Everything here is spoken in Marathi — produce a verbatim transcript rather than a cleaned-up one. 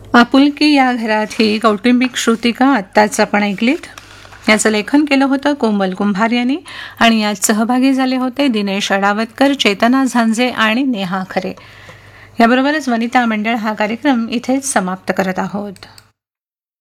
आपुलकी या घरात ही कौटुंबिक श्रुतिका आत्ताच आपण ऐकलीत. याचं लेखन केलं होतं कोमल कुंभार यांनी आणि यात सहभागी झाले होते दिनेश अडावतकर, चेतना झांजे आणि नेहा खरे. याबरोबरच वनिता मंडळ हा कार्यक्रम इथेच समाप्त करत आहोत.